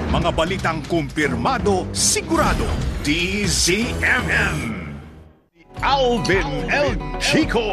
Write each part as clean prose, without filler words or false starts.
Mga balitang kumpirmado, sigurado. DZMM. Alvin El Chico.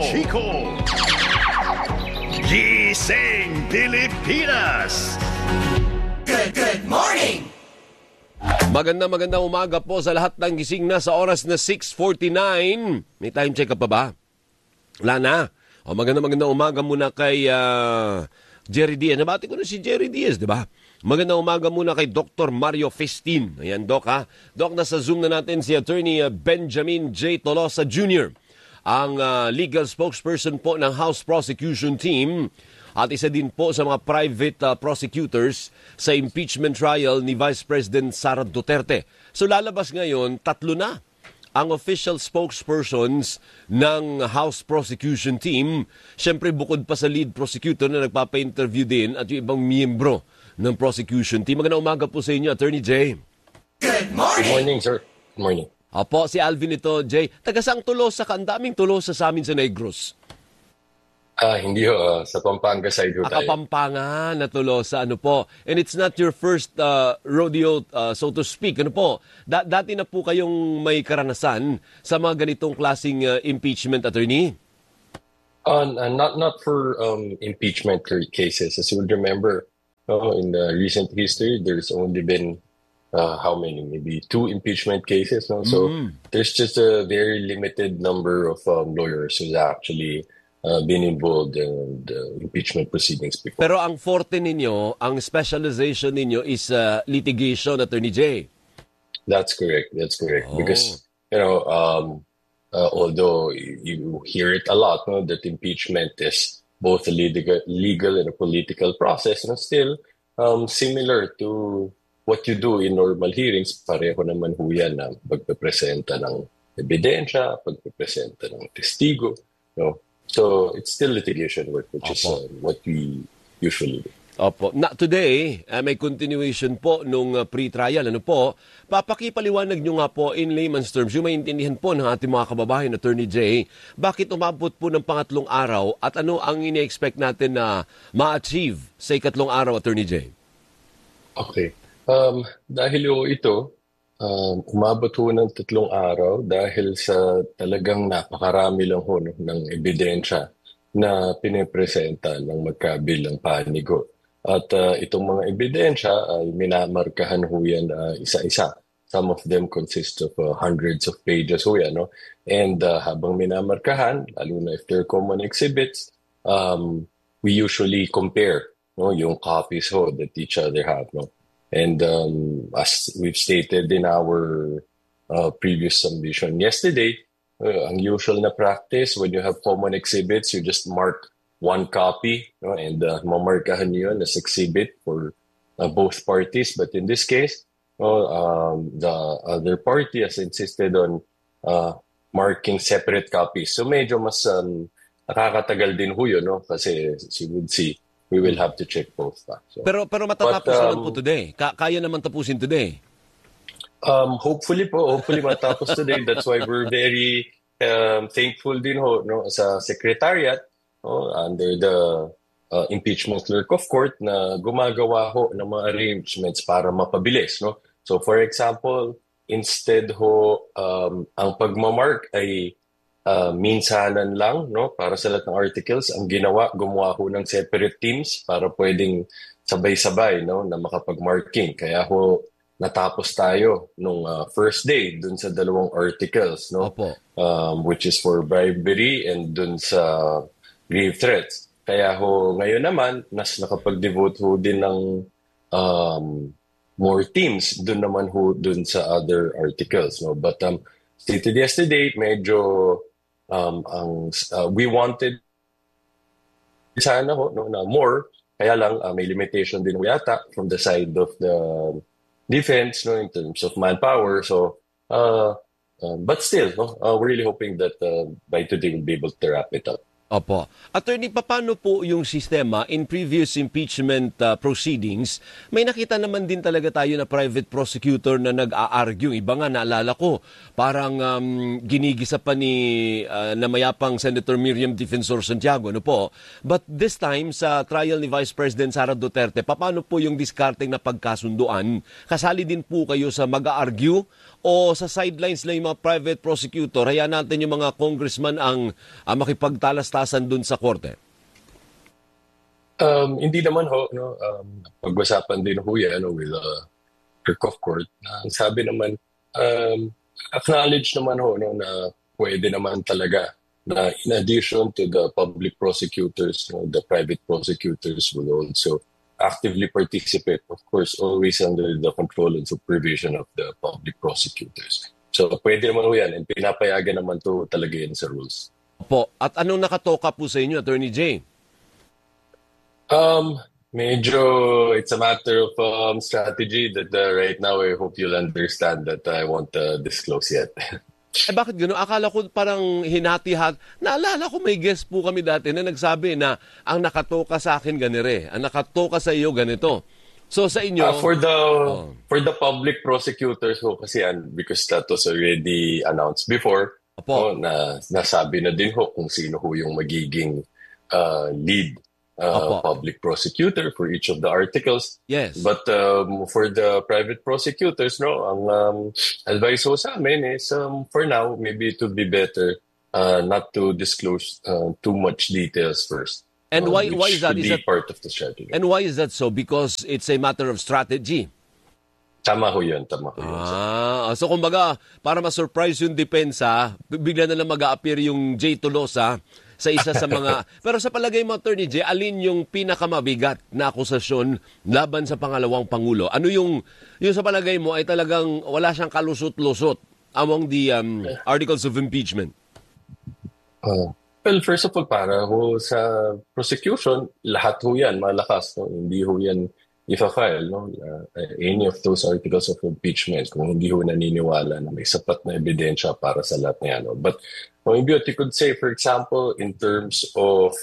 Gising Pilipinas. Good morning! Magandang umaga po sa lahat ng gising na sa oras na 6:49. May time check pa ba? Wala na. O magandang umaga muna kay Jerry Diaz. Nabati ko na si Jerry Diaz, di ba? Magandang umaga muna kay Dr. Mario Festin. Ayan, Doc, ha? Doc, nasa Zoom na natin si Attorney Benjamin J. Tolosa Jr., ang legal spokesperson po ng House Prosecution Team at isa din po sa mga private prosecutors sa impeachment trial ni Vice President Sara Duterte. So lalabas ngayon, 3 na ang official spokespersons ng House Prosecution Team. Siyempre, bukod pa sa lead prosecutor na nagpapa-interview din at yung ibang miyembro ng prosecution team. Magandang umaga po sa inyo, Attorney Jay. Good morning! Good morning, sir. Good morning. Opo, si Alvin ito, Jay. Tagasang Tolosa ka, ang daming Tolosa sa amin sa Negros. Hindi ho. Sa Pampanga side ho tayo. Kapampangan na Tolosa, ano po. And it's not your first rodeo, so to speak. Ano po, dati na po kayong may karanasan sa mga ganitong klaseng impeachment, Attorney? Not for impeachment cases. As you would remember, in the recent history, there's only been how many? Maybe 2 impeachment cases. No? So there's just a very limited number of lawyers who's actually been involved in the impeachment proceedings before. Pero ang forte ninyo, ang specialization ninyo is litigation, Attorney Jay. That's correct. Oh. Because, although you hear it a lot, no, that impeachment is both a legal and a political process, no, still similar to what you do in normal hearings. Pareho naman ho yan na pagpipresenta ng ebidensya, pagpipresenta ng testigo. No? So it's still litigation work, which is what we usually do. Opo. Na today, may continuation po nung pre-trial. Ano po? Papakipaliwanag nyo nga po in layman's terms, yung maintindihan po ng ating mga kababayan, Attorney Jay, bakit umabot po ng pangatlong araw at ano ang ini-expect natin na ma-achieve sa ikatlong araw, Attorney Jay? Okay. Dahil ito, umabot ho ng 3 araw dahil sa talagang napakarami lang ho ng ebidensya na pinipresenta ng magkabilang panig ho. At itong mga ebidensya ay minamarkahan ho yan isa-isa. Some of them consist of hundreds of pages ho yan. No? And habang minamarkahan, lalo na if they're common exhibits, we usually compare, no, yung copies ho that each other have. No? And as we've stated in our previous submission yesterday, ang usual na practice when you have common exhibits, you just mark 1 copy, no, and mamarkahan niyo yun as exhibit for both parties. But in this case, the other party has insisted on marking separate copies. So medyo mas nakakatagal din ho yun, no? Kasi as you would see, we will have to check both. So, pero matatapos naman po today. Kaya naman tapusin today. Hopefully matapos today. That's why we're very thankful din ho, no, sa Secretariat, no, under the impeachment clerk of court na gumagawa ho ng mga arrangements para mapabilis. No? So for example, instead ho, ang pagmamark ay minsanan lang, no, para sa lahat ng articles. Ang gumawa ho ng separate teams para pwedeng sabay-sabay, no, na makapag-marking. Kaya ho, natapos tayo nung first day dun sa 2 articles, no? Which is for bribery and dun sa grave threats. Kaya ho, ngayon naman, nakapag-devote ho din ng more teams dun naman ho dun sa other articles, no? But stated yesterday, medyo we wanted sana ho, no, na more, kaya lang may limitation din yata from the side of the defense, no, in terms of manpower. So but still, no, we're really hoping that by today we'll be able to wrap it up. Opo. Attorney, paano po yung sistema in previous impeachment proceedings? May nakita naman din talaga tayo na private prosecutor na nag-a-argue. Iba nga, naalala ko, parang ginigisa pa ni namayapang Senator Miriam Defensor Santiago. Ano po? But this time, sa trial ni Vice President Sara Duterte, paano po yung discarding na pagkasunduan? Kasali din po kayo sa mag-a-argue? O sa sidelines lang yung mga private prosecutor, hayaan natin yung mga congressman ang makipagtalastasan dun sa korte? Hindi naman ho, no? Pag-usapan din ho yan with Clerk of Court. Ang sabi naman, acknowledge naman ho no, na pwede naman talaga na in addition to the public prosecutors, no, the private prosecutors will also actively participate, of course, always under the control and supervision of the public prosecutors. So, pwede naman ho yan, and pinapayagan naman to talaga yan sa rules. Po, at anong nakatoka po sa inyo, Attorney Jay? Medyo, it's a matter of strategy that right now I hope you'll understand that I won't disclose yet. Bakit gano'n? Akala ko parang hinati-hat. Naalala ko may guest po kami dati na nagsabi na ang nakatoka sa akin ganire, ang nakatoka sa iyo ganito. So sa inyo... for the public prosecutors ho kasi because that was already announced before, na nasabi na din ho kung sino ho yung magiging lead public prosecutor for each of the articles. Yes. But for the private prosecutors, no, ang advice ho sa amin is for now, maybe it would be better not to disclose too much details first. And why is that? Is that part of the strategy? And why is that so? Because it's a matter of strategy. Tama ho yun, tama ho yun. So kumbaga, para ma-surprise yung depensa, bigla na lang mag-a-appear yung Jay Tolosa sa isa sa mga... Pero sa palagay mo, Attorney Jay, alin yung pinakamabigat na akusasyon laban sa pangalawang Pangulo? Ano yung sa palagay mo ay talagang wala siyang kalusot-lusot among the articles of impeachment? Well, first of all, para ho sa prosecution, lahat ho yan, malakas. No? Hindi ho yan ifa-file, no? Any of those articles of impeachment, kung hindi ho naniniwala na may sapat na ebidensya para sa lahat na yan. No? But maybe what you could say, for example, in terms of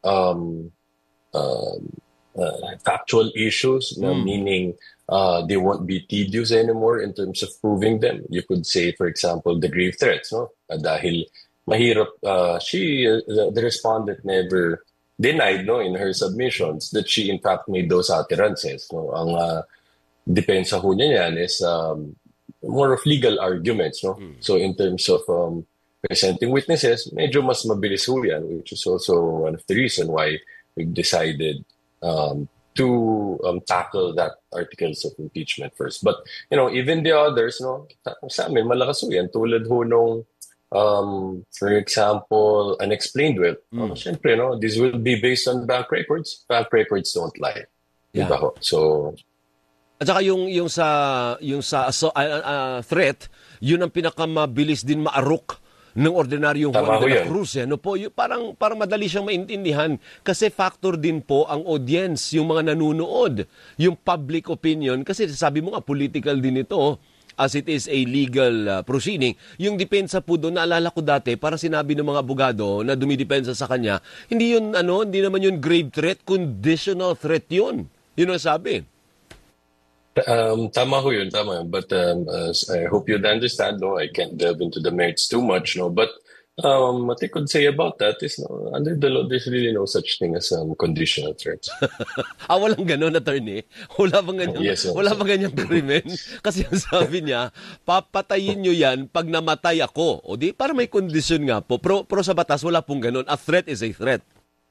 factual issues, meaning they won't be tedious anymore in terms of proving them. You could say, for example, the grave threats, no? Dahil mahirap, the respondent never denied, no, in her submissions that she in fact made those utterances. No? Ang depensa ho niya yan is more of legal arguments. No? So in terms of presenting witnesses, medyo mas mabilis ho yan, which is also one of the reasons why we've decided to tackle that articles of impeachment first. But, you know, even the others, no, sa amin, malakas ho yan. Tulad ho nung for example, unexplained will. Siyempre, no, this will be based on bank records. Bank records don't lie. Yeah. Diba ho? So, at saka yung sa threat, yun ang pinakamabilis din maarok ng ordinaryong Juan de la Cruz. Ano po, parang madali siyang maintindihan kasi factor din po ang audience, yung mga nanunood, yung public opinion. Kasi sabi mo nga, political din ito. As it is a legal proceeding. Yung depensa po doon, naalala ko dati, para sinabi ng mga abogado na dumidepensa sa kanya, hindi naman yun grave threat, conditional threat yun. Yun ang sabi. Tama ho yun, tama yun. But I hope you'd understand, no, I can't delve into the merits too much, no, but what I could say about that is, no, under the law, there's really no such thing as conditional threats. Walang ganon, attorney? Wala bang ganyan? Yes, wala bang ganyang krimen? Kasi ang sabi niya, papatayin nyo yan pag namatay ako. O di, para may kondisyon nga po. Pero sa batas, wala pong ganon. A threat is a threat.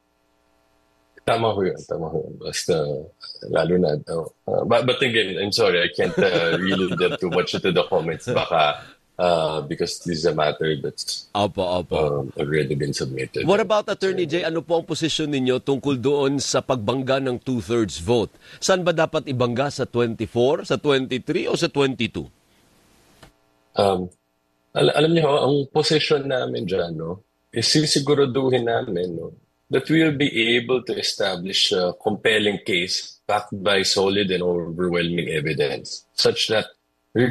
Tama ho yun, tama ho yun. Basta, lalo na. But again, I'm sorry, I can't really delve too much into the comments. Baka, because this is a matter that's already been submitted. What about, Attorney Jay, ano po ang posisyon ninyo tungkol doon sa pagbangga ng 2/3 vote? Saan ba dapat ibangga? Sa 24, sa 23, o sa 22? Alam niyo, ang position namin dyan, no, is sisiguraduhin namin, no, that we will be able to establish a compelling case backed by solid and overwhelming evidence, such that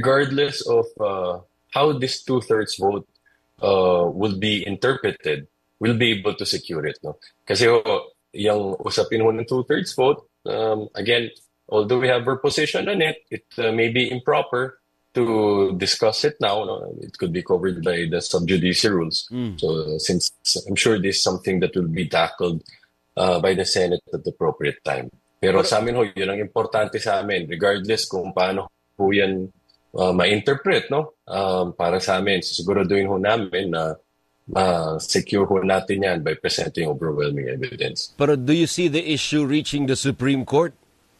regardless of how this 2/3 vote will be interpreted, we'll be able to secure it. No? Kasi yung usapin ho ng two-thirds vote, again, although we have our position on it, it may be improper to discuss it now. No? It could be covered by the sub-judice rules. So since I'm sure this is something that will be tackled by the Senate at the appropriate time. Pero sa amin ho, yun ang importante sa amin, regardless kung paano ho yan ma-interpret, no? Para sa amin, siguraduhin ho namin na secure ho natin yan by presenting overwhelming evidence. Pero do you see the issue reaching the Supreme Court?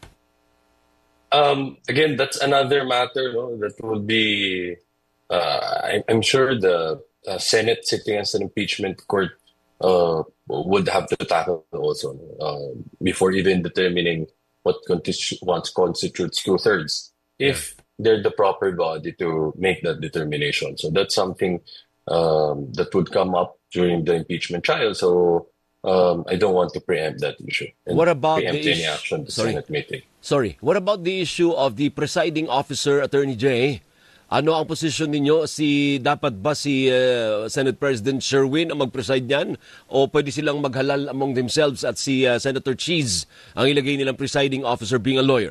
Again, that's another matter, no? That will be, I'm sure the Senate sitting as an impeachment court would have to tackle also before even determining what constitutes two-thirds, if they're the proper body to make that determination. So that's something that would come up during the impeachment trial. So I don't want to preempt that issue. And what about preempt any action the Senate may take. Sorry. What about the issue of the presiding officer, Attorney Jay? Ano ang posisyon ninyo? Dapat ba si Senate President Sherwin ang mag-preside niyan? O pwede silang maghalal among themselves at si Senator Cheese ang ilagay nilang presiding officer being a lawyer?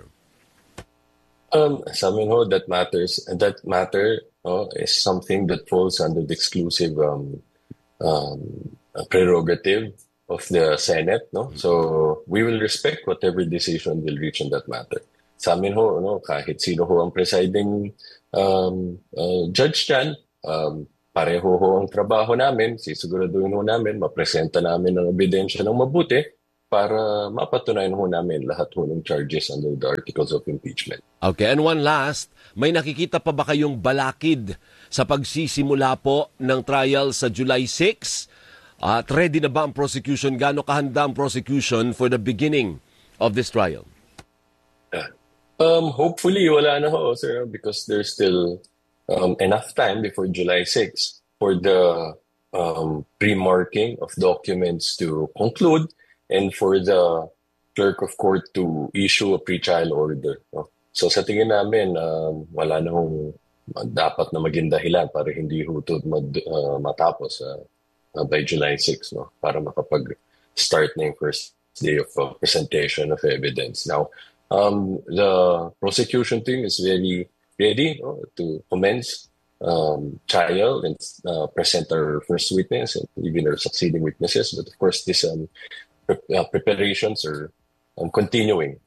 Sa amin ho, that matters. And that matter is something that falls under the exclusive prerogative of the Senate. No? So we will respect whatever decision will reach on that matter. Sa amin ho, kahit sino ho ang presiding judge dyan, pareho ho ang trabaho namin, sisiguraduhin ho namin, mapresenta namin ang ebidensya ng mabuti para mapatunayan ho namin lahat ho ng charges under the articles of impeachment. Okay, and one last, may nakikita pa ba kayong balakid sa pagsisimula po ng trial sa July 6? At ready na ba ang prosecution? Gaano kahanda ang prosecution for the beginning of this trial? Hopefully, wala na ho, sir, because there's still enough time before July 6 for the pre-marking of documents to conclude and for the clerk of court to issue a pre-trial order. No? So sa tingin namin, wala na hong dapat na maging dahilan para hindi ho ito matapos by July 6, no? Para makapag-start na yung first day of presentation of evidence. Now, the prosecution team is very ready to commence trial and present our first witness and even our succeeding witnesses. But of course, these preparations are continuing.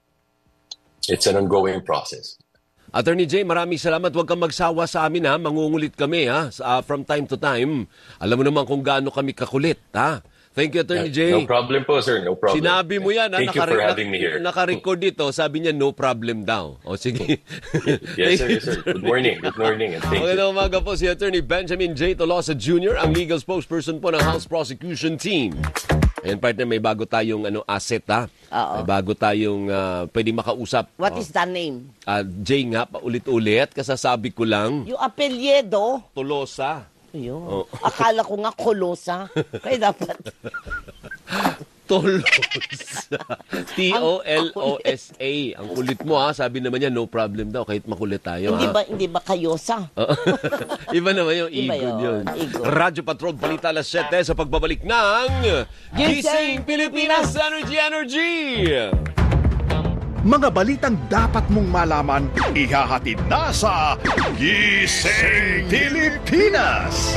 It's an ongoing process. Attorney Jay, maraming salamat. Huwag kang magsawa sa amin, ha? Mangungulit kami, ha? From time to time. Alam mo naman kung gaano kami kakulit, ha? Thank you, Attorney Jay. No problem po, sir. No problem. Sinabi mo yan, ha? Thank you for having me here. Naka-record dito. Sabi niya, no problem daw. O, sige. Yes, sir. Yes, sir. Good morning. Good morning. And thank you. Magandang umaga po si Attorney Benjamin J. Tolosa Jr., ang legal spokesperson po ng House Prosecution Team. And partner, may bago tayong asset, ha? Oo. May bago tayong pwedeng makausap. What is the name? Jay nga, paulit-ulit. Kasasabi ko lang. Yung apelyido. Tolosa. Ayun. Oh. Akala ko nga Kolosa. Kaya dapat. Tolosa. T-O-L-O-S-A. Ang kulit mo, ha? Sabi naman niya, no problem daw. Kahit makulit tayo, ha? Hindi ba Kayosa? Iba naman yung Iba igod yun. Igod. Radyo Patrol, balita alas 7 sa pagbabalik ng Gising Pilipinas Energy! Mga balitang dapat mong malaman, ihahatid na sa Gising Pilipinas.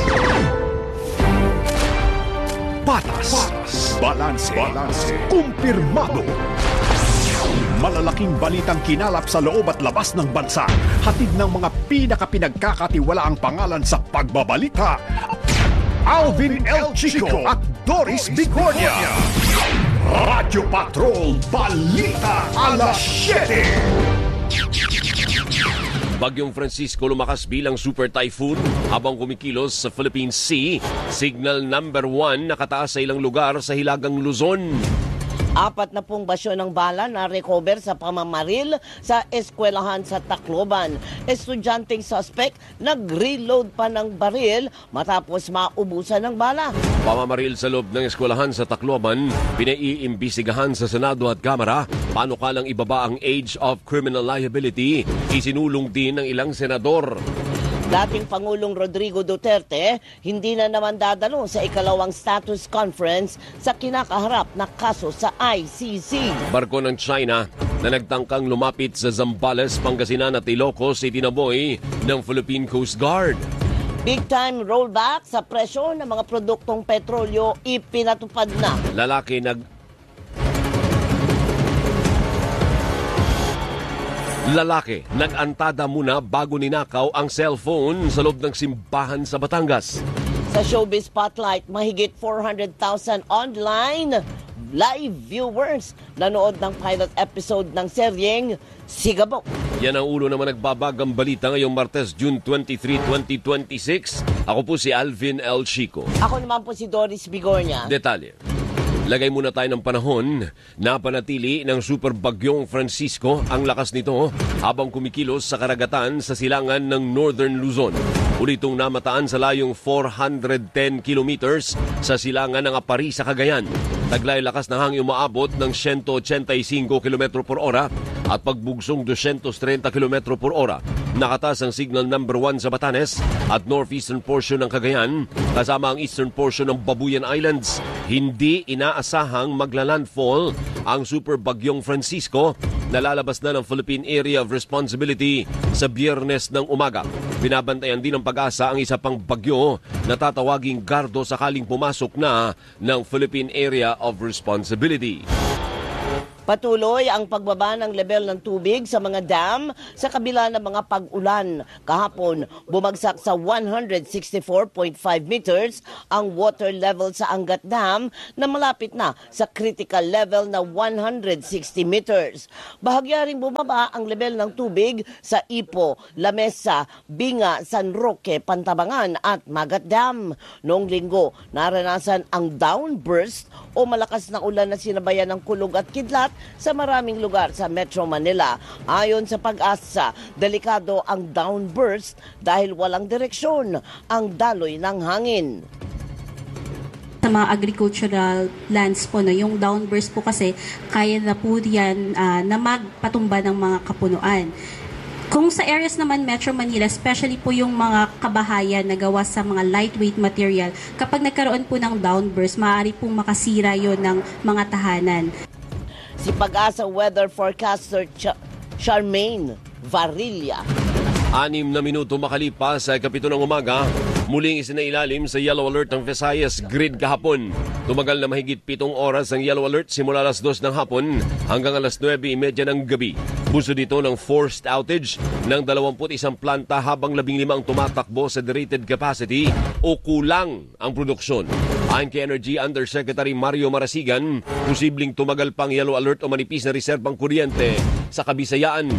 Patas, balanse, kumpirmado. Malalaking balitang kinalap sa loob at labas ng bansa. Hatid ng mga pinakapinagkakatiwalaang pangalan sa pagbabalita. Alvin L. Chico at Doris Bicornia. Radyo Patrol, balita alas 7. Bagyong Francisco lumakas bilang super typhoon habang kumikilos sa Philippine Sea. Signal number 1 nakataas sa ilang lugar sa Hilagang Luzon. 4 na pong basyo ng bala na recover sa pamamaril sa eskwelahan sa Tacloban. Estudyanteng suspect nag-reload pa ng baril matapos maubusan ng bala. Pamamaril sa loob ng eskwelahan sa Tacloban, pinaiimbisigahan sa Senado at Kamara. Paano kalang ibaba ang age of criminal liability? Isinulong din ng ilang senador. Dating Pangulong Rodrigo Duterte, hindi na naman dadalo sa ikalawang status conference sa kinakaharap na kaso sa ICC. Barko ng China na nagtangkang lumapit sa Zambales, Pangasinan at Ilocos itinaboy ng Philippine Coast Guard. Big-time rollback sa presyo ng mga produktong petrolyo ipinatupad na. Lalaki nag-antada muna bago ninakaw ang cellphone sa loob ng simbahan sa Batangas. Sa Showbiz Spotlight, mahigit 400,000 online live viewers nanood ng pilot episode ng seryeng Sigabok. Yan ang ulo naman nagbabagang balita ngayong Martes, June 23, 2026. Ako po si Alvin L. Chico. Ako naman po si Doris Bigornia. Detalye. Lagay muna tayo ng panahon na panatili ng Super Bagyong Francisco ang lakas nito habang kumikilos sa karagatan sa silangan ng Northern Luzon. Ulitong namataan sa layong 410 kilometers sa silangan ng Apari sa Cagayan. Taglay lakas ng hangin umaabot ng 185 km per ora at pagbugsong 230 km per ora. Nakatas ang signal number 1 sa Batanes at northeastern portion ng Cagayan kasama ang eastern portion ng Babuyan Islands. Hindi inaasahang maglalandfall ang Super Bagyong Francisco na lalabas na ng Philippine Area of Responsibility sa Biyernes ng umaga. Binabantayan din ng Pag-asa ang isa pang bagyo na tatawaging Gardo sakaling pumasok na ng Philippine Area of Responsibility. Patuloy ang pagbaba ng level ng tubig sa mga dam sa kabila ng mga pag-ulan. Kahapon, bumagsak sa 164.5 meters ang water level sa Angat Dam na malapit na sa critical level na 160 meters. Bahagya ring bumaba ang level ng tubig sa Ipo, Lamesa, Binga, San Roque, Pantabangan at Magat Dam. Noong linggo, naranasan ang downburst o malakas na ulan na sinabayan ng kulog at kidlat sa maraming lugar sa Metro Manila. Ayon sa Pag-asa, delikado ang downburst dahil walang direksyon ang daloy ng hangin. Sa mga agricultural lands po, no, yung downburst po kasi kaya na po yan na magpatumba ng mga kapunuan. Kung sa areas naman Metro Manila, especially po yung mga kabahayan na gawa sa mga lightweight material, kapag nagkaroon po ng downburst, maaari pong makasira yon ng mga tahanan. Si Pag-asa weather forecaster Charmaine Varilla. 6 na minuto makalipas sa 7 ng umaga, muling isinailalim sa yellow alert ng Visayas grid kahapon. Tumagal na mahigit 7 oras ang yellow alert simula alas 2 ng hapon hanggang alas 9:30 ng gabi. Buso dito ng forced outage ng 21 planta habang 15 ang tumatakbo sa derated capacity o kulang ang produksyon. Ayon kay Energy Undersecretary Mario Marasigan, posibleng tumagal pang yellow alert o manipis na reserbang kuryente sa Kabisayaan.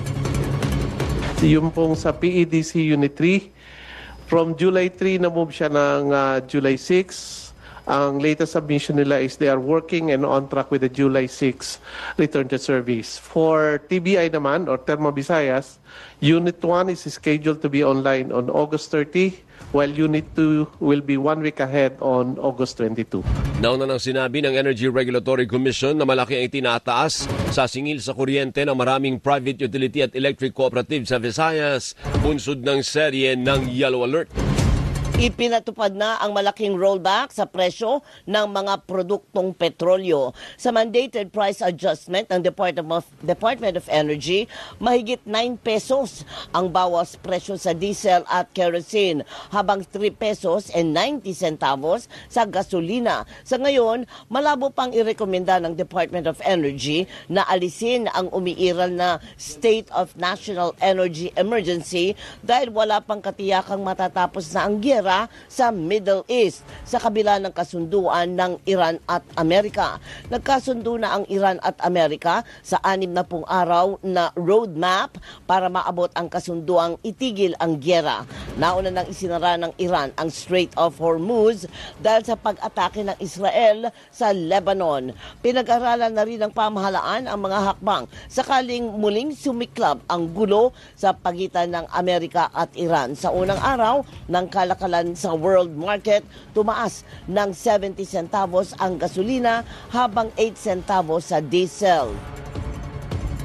Yung pong sa PEDC Unit 3, from July 3 na-move siya ng July 6. Ang latest submission nila is they are working and on track with the July 6 return to service. For TBI naman, or Thermo Visayas, Unit 1 is scheduled to be online on August 30, while Unit 2 will be 1 week ahead on August 22. Nauna nang sinabi ng Energy Regulatory Commission na malaki ang itinataas sa singil sa kuryente ng maraming private utility at electric cooperative sa Visayas, bunsod ng serye ng Yellow Alert. Ipinatupad na ang malaking rollback sa presyo ng mga produktong petrolyo. Sa mandated price adjustment ng Department of Energy, mahigit 9 pesos ang bawas presyo sa diesel at kerosene, habang 3 pesos and 90 centavos sa gasolina. Sa ngayon, malabo pang irekomenda ng Department of Energy na alisin ang umiiral na State of National Energy Emergency dahil wala pang katiyakang matatapos na ang giyera sa Middle East sa kabila ng kasunduan ng Iran at Amerika. Nagkasundo na ang Iran at Amerika sa 60 araw na roadmap para maabot ang kasunduang itigil ang giyera. Nauna nang isinara ng Iran ang Strait of Hormuz dahil sa pag-atake ng Israel sa Lebanon. Pinag-aralan na rin ng pamahalaan ang mga hakbang sakaling muling sumiklab ang gulo sa pagitan ng Amerika at Iran. Sa unang araw ng kalakalan sa world market, tumaas ng 70 centavos ang gasolina habang 8 centavos sa diesel.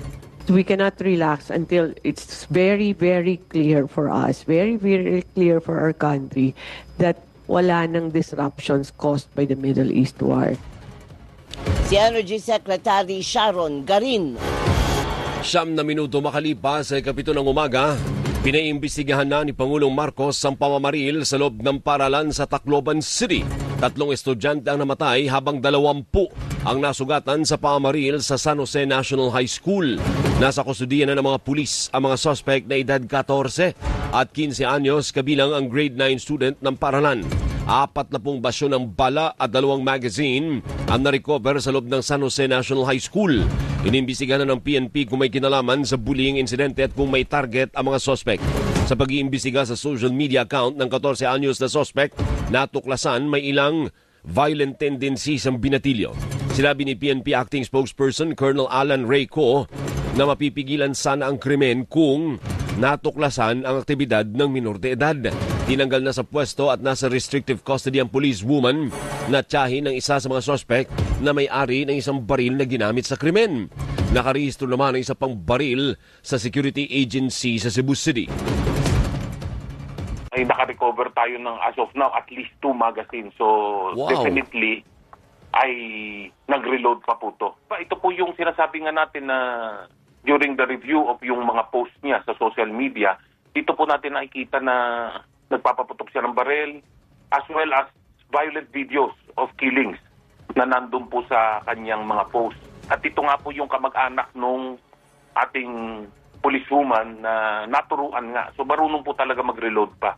We cannot relax until it's very, very clear for us, very, very clear for our country that wala nang disruptions caused by the Middle East war. Si Energy Secretary Sharon Garin. 9 minuto makalipas sa 7 ng umaga, pinaimbestigahan na ni Pangulong Marcos ang pamamaril sa loob ng paaralan sa Tacloban City. 3 estudyante ang namatay habang 20 ang nasugatan sa pamamaril sa San Jose National High School. Nasa kustudiya na ng mga pulis ang mga suspect na edad 14 at 15 anyos kabilang ang grade 9 student ng paaralan. 40 basyo ng bala at 2 magazine ang na-recover sa loob ng San Jose National High School. Inimbestigahan na ng PNP kung may kinalaman sa bullying insidente at kung may target ang mga suspect. Sa pag-iimbestiga sa social media account ng 14 anyos na suspect, natuklasan may ilang violent tendencies ang binatilyo. Sinabi ni PNP Acting Spokesperson Colonel Alan Rayco na mapipigilan sana ang krimen kung natuklasan ang aktibidad ng minor de edad. Tinanggal na sa pwesto at nasa restrictive custody ang policewoman na tiyahin ng isa sa mga suspect na may-ari ng isang baril na ginamit sa krimen. Nakarehistro naman ang isa pang baril sa security agency sa Cebu City. Ay naka-recover tayo ng as of now at least 2 magazines. So wow. Definitely ay nag-reload pa po to. Ito po yung sinasabi nga natin na during the review of yung mga posts niya sa social media, dito po natin nakikita na nagpapaputok siya ng baril as well as violent videos of killings na nandun po sa kanyang mga posts. At ito nga po yung kamag-anak nung ating policewoman na naturuan nga. So marunong po talaga mag-reload pa.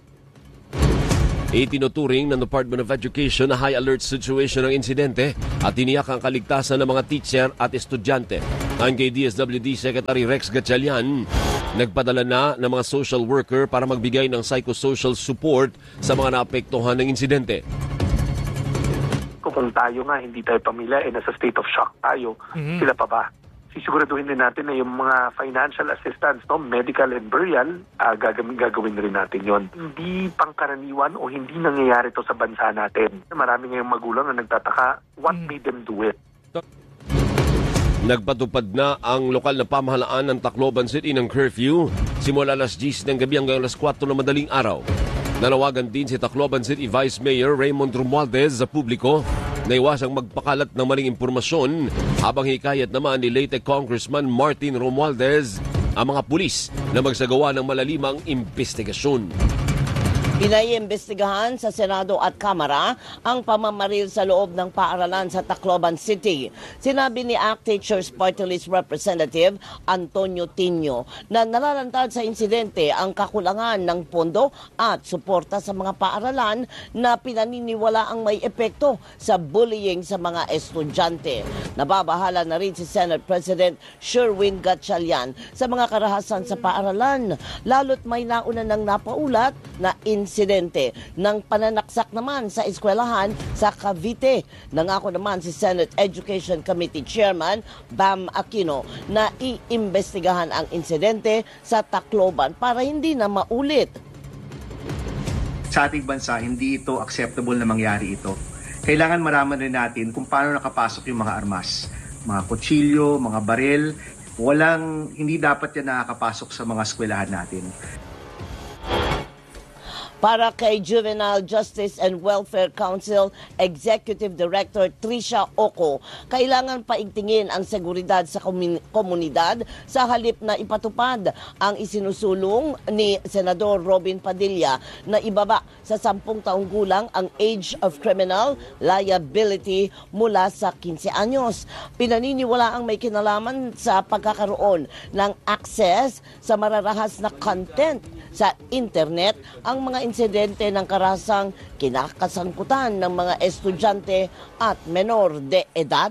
Itinuturing ng Department of Education na high alert situation ng insidente at tiniyak ang kaligtasan ng mga teacher at estudyante. Ayon kay DSWD Secretary Rex Gatchalian, nagpadala na ng mga social worker para magbigay ng psychosocial support sa mga naapektuhan ng insidente. Kung tayo nga, hindi tayo pamilya, nasa state of shock tayo, sila pa ba? Sisiguraduhin din natin na yung mga financial assistance, no, medical and burial, gagawin rin natin yon. Hindi pangkaraniwan o hindi nangyayari to sa bansa natin. Marami ngayong magulang na nagtataka, what made them do it? Nagpatupad na ang lokal na pamahalaan ng Tacloban City ng curfew simula alas 10 ng gabi hanggang alas 4 ng madaling araw. Nanawagan din si Tacloban City Vice Mayor Raymond Romualdez sa publiko na iwasang magpakalat ng maling impormasyon habang hikayat naman ni Leyte Congressman Martin Romualdez ang mga pulis na magsagawa ng malalimang investigasyon. Pinaiimbestigahan sa Senado at Kamara ang pamamaril sa loob ng paaralan sa Tacloban City. Sinabi ni ACT Teachers Party List Representative Antonio Tinio na nalalantad sa insidente ang kakulangan ng pondo at suporta sa mga paaralan na pinaniniwala ang may epekto sa bullying sa mga estudyante. Nababahala na rin si Senate President Sherwin Gatchalian sa mga karahasan sa paaralan, lalo't may nauna ng napaulat na insidente ng pananaksak naman sa eskwelahan sa Cavite. Nangako naman si Senate Education Committee Chairman Bam Aquino na iimbestigahan ang insidente sa Tacloban para hindi na maulit. Sa ating bansa, hindi ito acceptable na mangyari ito. Kailangan maraman rin natin kung paano nakapasok yung mga armas. Mga kutsilyo, mga baril, hindi dapat yan nakakapasok sa mga eskwelahan natin. Para kay Juvenile Justice and Welfare Council Executive Director Tricia Oco, kailangan paigtingin ang seguridad sa komunidad sa halip na ipatupad ang isinusulong ni Senador Robin Padilla na ibaba sa 10 taong gulang ang age of criminal liability mula sa 15 anyos. Pinaniniwala ang may kinalaman sa pagkakaroon ng access sa mararahas na content sa internet ang mga insidente ng karasang kinakasangkutan ng mga estudyante at menor de edad.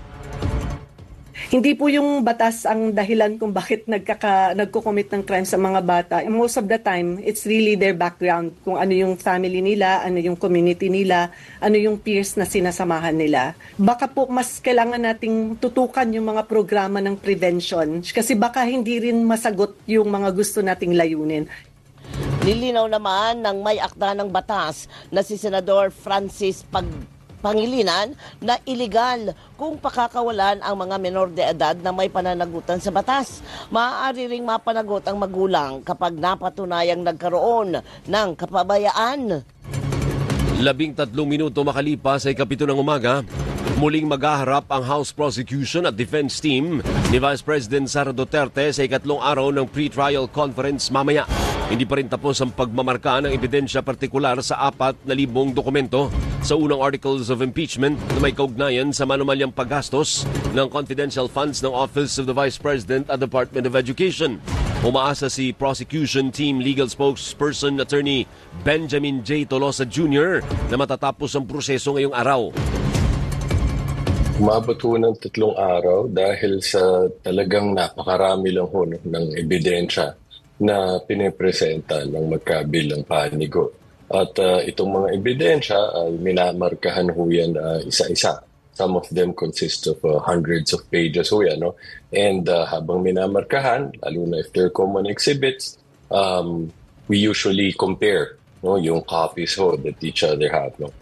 Hindi po yung batas ang dahilan kung bakit nagko-commit ng crime sa mga bata. Most of the time, it's really their background. Kung ano yung family nila, ano yung community nila, ano yung peers na sinasamahan nila. Baka po mas kailangan nating tutukan yung mga programa ng prevention kasi baka hindi rin masagot yung mga gusto nating layunin. Nilinaw naman ng may akda ng batas na si Senador Francis pangilinan na iligal kung pakakawalan ang mga menor de edad na may pananagutan sa batas. Maaari ring mapanagot ang magulang kapag napatunayang nagkaroon ng kapabayaan. 13 minuto makalipas ay 7 ng umaga. Muling maghaharap ang House Prosecution at Defense Team ni Vice President Sara Duterte sa ikatlong araw ng pre-trial conference mamaya. Hindi pa rin tapos ang pagmamarka ng ebidensya partikular sa 4,000 dokumento sa unang articles of impeachment na may kaugnayan sa manumalyang paggastos ng confidential funds ng Office of the Vice President at Department of Education. Umaasa si Prosecution Team Legal Spokesperson Attorney Benjamin J. Tolosa Jr. na matatapos ang proseso ngayong araw. Umabot ho ng 3 araw dahil sa talagang napakarami lang ho ng ebidensya na pinipresenta ng magkabilang panigo. At itong mga ebidensya ay minamarkahan ho yan isa-isa. Some of them consist of hundreds of pages ho yan. No? And habang minamarkahan, lalo na if they're common exhibits, we usually compare yung copies ho that each other have. No?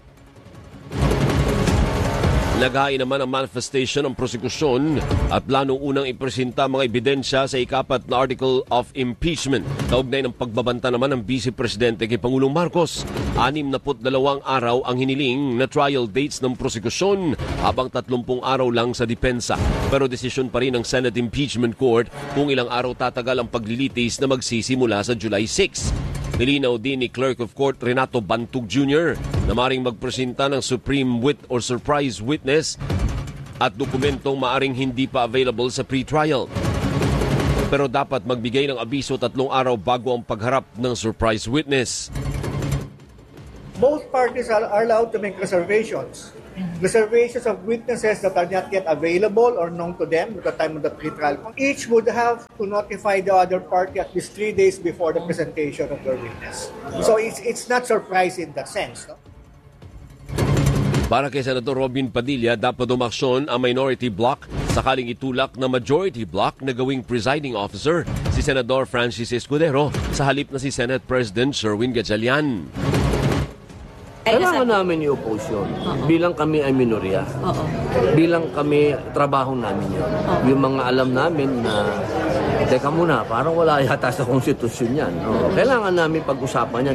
Naghain naman ang manifestation ng prosekusyon at planong unang ipresenta mga ebidensya sa ika-4 na article of impeachment. Kaugnay ng pagbabanta naman ng Vice Presidente kay Pangulong Marcos. 62 araw ang hiniling na trial dates ng prosekusyon habang 30 araw lang sa depensa. Pero desisyon pa rin ng Senate Impeachment Court kung ilang araw tatagal ang paglilitis na magsisimula sa July 6. Nilinaw din ni Clerk of Court Renato Bantug Jr. na maring magpresenta ng supreme or surprise witness at dokumentong maaring hindi pa available sa pre-trial. Pero dapat magbigay ng abiso 3 araw bago ang pagharap ng surprise witness. Both parties are allowed to make reservations. Reservations of witnesses that are not yet available or known to them at the time of the pre-trial. Each would have to notify the other party at least 3 days before the presentation of their witness. So it's not surprising in that sense. No? Para kay Senator Robin Padilla, dapat umaksyon ang minority bloc sakaling itulak na majority bloc na gawing presiding officer si Senador Francis Escudero sa halip na si Senate President Sherwin Gatchalian. Kailangan namin i-oppose yun. Bilang kami ay minorya. Bilang kami, trabaho namin yun. Yung mga alam namin na, teka muna, parang wala yata sa konstitusyon yan. Kailangan namin pag-usapan yan.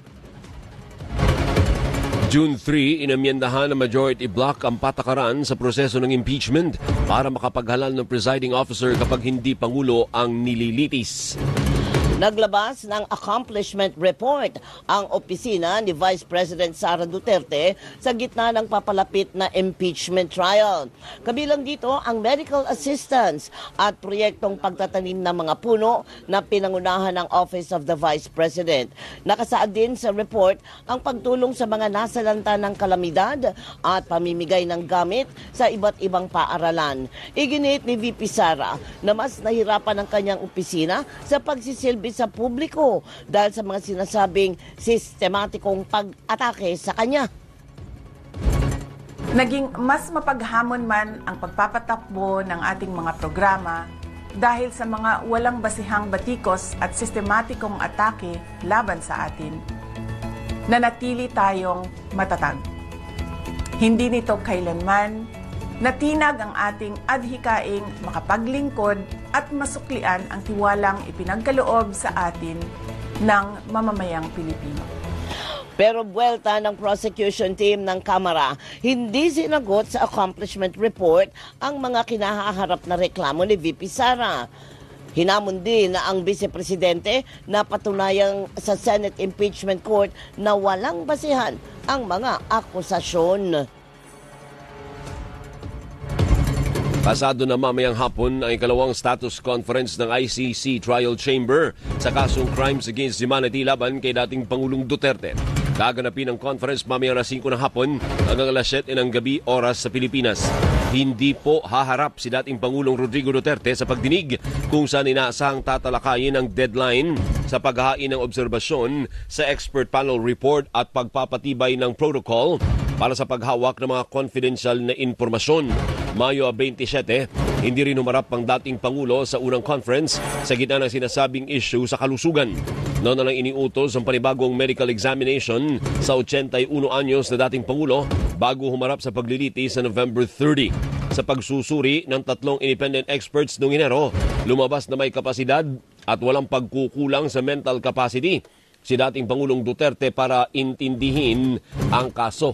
June 3, inamyendahan ng majority bloc ang patakaran sa proseso ng impeachment para makapaghalal ng presiding officer kapag hindi Pangulo ang nililitis. Naglabas ng accomplishment report ang opisina ni Vice President Sara Duterte sa gitna ng papalapit na impeachment trial. Kabilang dito ang medical assistance at proyektong pagtatanim ng mga puno na pinangunahan ng Office of the Vice President. Nakasaad din sa report ang pagtulong sa mga nasalanta ng kalamidad at pamimigay ng gamit sa iba't ibang paaralan. Iginit ni VP Sara na mas nahirapan ang kanyang opisina sa pagsisilbi sa publiko dahil sa mga sinasabing sistematikong pag-atake sa kanya. Naging mas mapaghamon man ang pagpapatakbo ng ating mga programa dahil sa mga walang basihang batikos at sistematikong atake laban sa atin. Nanatili tayong matatag. Hindi nito kailanman natinag ang ating adhikaing makapaglingkod at masuklian ang tiwalang ipinagkaloob sa atin ng mamamayang Pilipino. Pero buwelta ng prosecution team ng Kamara, hindi sinagot sa accomplishment report ang mga kinahaharap na reklamo ni VP Sara. Hinamon din na ang Vice Presidente na patunayang sa Senate Impeachment Court na walang basihan ang mga akusasyon. Pasado na mamayang hapon ang ikalawang status conference ng ICC Trial Chamber sa kasong Crimes Against Humanity laban kay dating Pangulong Duterte. Gaganapin ang conference mamayang alas 5 ng hapon hanggang alas 7 ng gabi oras sa Pilipinas. Hindi po haharap si dating Pangulong Rodrigo Duterte sa pagdinig kung saan inaasahang tatalakayin ang deadline sa paghahain ng obserbasyon sa expert panel report at pagpapatibay ng protocol para sa paghawak ng mga confidential na impormasyon. Mayo 27, hindi rin humarap ang dating Pangulo sa unang conference sa gitna ng sinasabing issue sa kalusugan. Noon na lang iniutos ang panibagong medical examination sa 81 anyos na dating Pangulo bago humarap sa pagliliti sa November 30. Sa pagsusuri ng 3 independent experts noong Enero, lumabas na may kapasidad at walang pagkukulang sa mental capacity si dating Pangulong Duterte para intindihin ang kaso.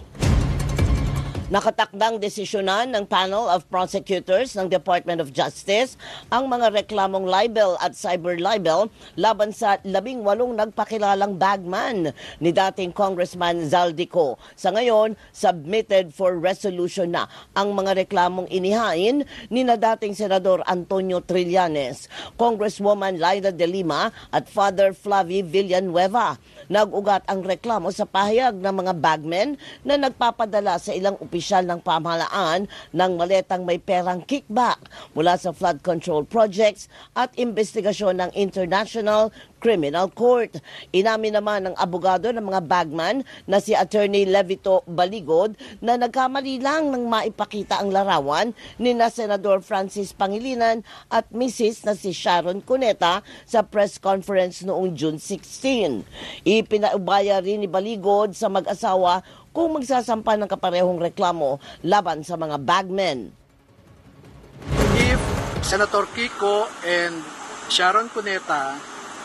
Nakatakdang desisyonan ng panel of prosecutors ng Department of Justice ang mga reklamong libel at cyber libel laban sa 18 nagpakilalang bagman ni dating Congressman Zaldico. Sa ngayon, submitted for resolution na ang mga reklamong inihain ni na dating Senador Antonio Trillanes, Congresswoman Laida de Lima at Father Flavie Villanueva. Nag-ugat ang reklamo sa pahayag ng mga bagmen na nagpapadala sa ilang opisyal ng pamahalaan ng maletang may perang kickback mula sa flood control projects at investigasyon ng International Criminal Court. Inamin naman ng abogado ng mga bagman na si Attorney Levito Baligod na nagkamali lang nang maipakita ang larawan ni na Senador Francis Pangilinan at Mrs. na si Sharon Cuneta sa press conference noong June 16. Ipinaubaya rin ni Baligod sa mag-asawa kung magsasampa ng kaparehong reklamo laban sa mga bagmen. If Senator Kiko and Sharon Cuneta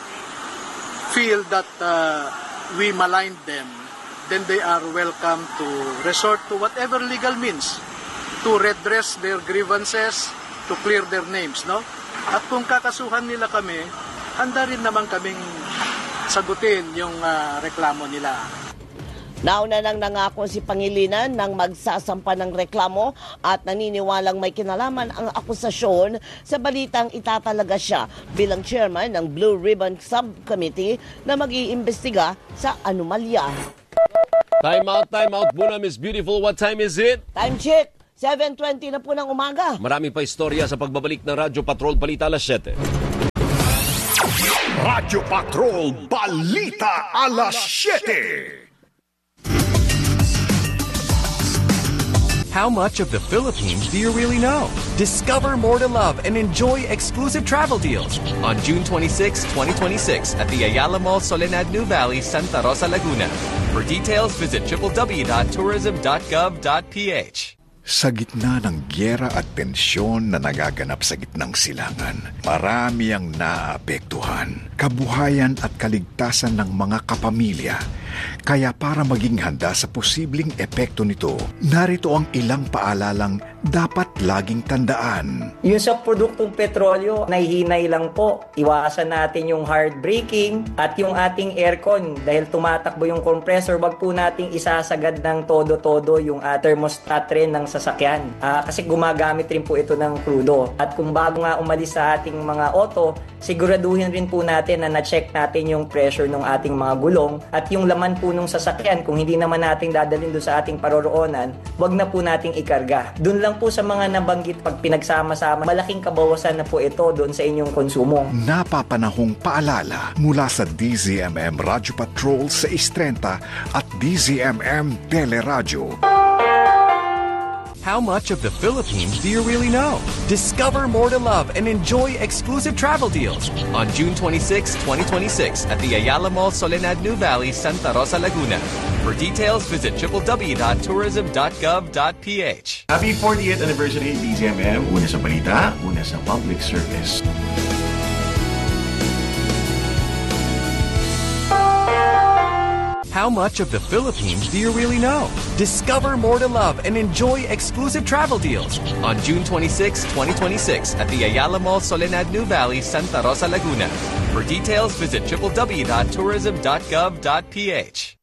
feel that we maligned them, then they are welcome to resort to whatever legal means to redress their grievances, to clear their names, no? At kung kakasuhan nila kami, handa rin naman kaming sagutin yung reklamo nila. Nauna nang nangako si Pangilinan nang magsasampa ng reklamo at naniniwalang may kinalaman ang akusasyon sa balitang itatalaga siya bilang chairman ng Blue Ribbon Subcommittee na mag-iimbestiga sa anomalya. Time out muna, Miss Beautiful. What time is it? Time check, 7:20 na po ng umaga. Marami pa istorya sa pagbabalik ng Radyo Patrol Balita alas 7. Radyo Patrol Balita alas 7. How much of the Philippines do you really know? Discover more to love and enjoy exclusive travel deals on June 26, 2026 at the Ayala Mall Soledad New Valley, Santa Rosa, Laguna. For details, visit www.tourism.gov.ph. Sa gitna ng gyera at tensyon na nagaganap sa gitnang silangan, marami ang naapektuhan, kabuhayan at kaligtasan ng mga kapamilya. Kaya para maging handa sa posibleng epekto nito, narito ang ilang paalalang dapat laging tandaan. Yung sa produktong petrolyo, nahihinay lang po. Iwasan natin yung hard braking at yung ating aircon dahil tumatakbo yung compressor, wag po nating isasagad ng todo-todo yung thermostat rin ng sasakyan. Kasi gumagamit rin po ito ng krudo. At kung bago nga umalis sa ating mga auto, siguraduhin rin po natin na na-check natin yung pressure ng ating mga gulong at yung laman po nung sasakyan. Kung hindi naman natin dadalhin doon sa ating paroroonan, wag na po nating ikarga. Doon lang po sa mga nabanggit, pag pinagsama-sama, malaking kabawasan na po ito doon sa inyong konsumo. Napapanahong paalala mula sa DZMM Radyo Patrol sa 630 at DZMM Teleradyo. How much of the Philippines do you really know? Discover more to love and enjoy exclusive travel deals on June 26, 2026 at the Ayala Mall Soledad New Valley, Santa Rosa, Laguna. For details, visit www.tourism.gov.ph. Happy 40th anniversary DZMM. Una sa balita, una sa public service. How much of the Philippines do you really know? Discover more to love and enjoy exclusive travel deals on June 26, 2026 at the Ayala Mall Soledad New Valley, Santa Rosa, Laguna. For details, visit www.tourism.gov.ph.